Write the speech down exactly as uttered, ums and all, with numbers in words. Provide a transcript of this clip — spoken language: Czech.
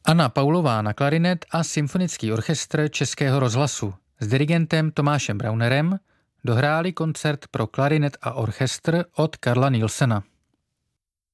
Anna Paulová na klarinet a symfonický orchestr Českého rozhlasu s dirigentem Tomášem Braunerem dohráli koncert pro klarinet a orchestr od Karla Nielsena.